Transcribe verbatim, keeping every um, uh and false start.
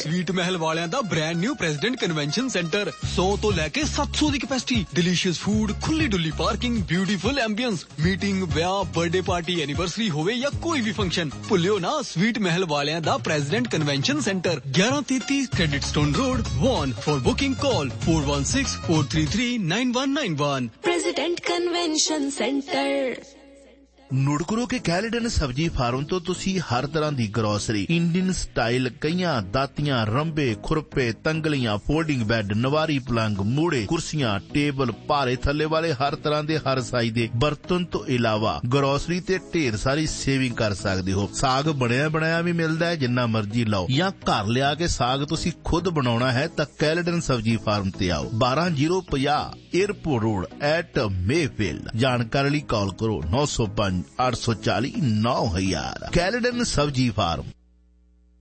Sweet महल वालियां दा brand new president convention centre सौ तो लेके सात सौ दी कैपेसिटी डिलीशियस फूड खुली डुली पार्किंग ब्यूटीफुल एम्बियंस मीटिंग ब्याह बर्थडे पार्टी एनिवर्सरी होवे या कोई भी फंक्शन भुलियो ना स्वीट महल वालियां दा प्रेसिडेंट कन्वेंशन सेंटर ग्यारह तैंतीस credit stone road one for booking call four one six four three three nine one nine one president convention centre नुड़करो के कैलेडन सब्जी फार्म तो तुसी हर तरह दी grocery Indian style कईयां दातियां रंबे खुरपे तंगलियां folding bed Nauvari पलंग मूड़े कुर्सियां टेबल भारे थल्ले वाले हर तरह दे हर साइज दे बर्तन तो इलावा ग्रोसरी ते ढेर सारी सेविंग कर सकदे हो। साग बनिया बनाया भी मिलदा है जिन्ना मर्जी लाओ या घर लिया के साग तुसी खुद बनाउणा है तां कैलेडन सब्जी फार्म ते आओ बारह जीरो पचास एयरपोर्ट रोड एट मेफील्ड। जानकारी लई कॉल करो नौ सौ पांच आठ सौ चालीस नौ हजार। कैलेडन सब्जी फार्म।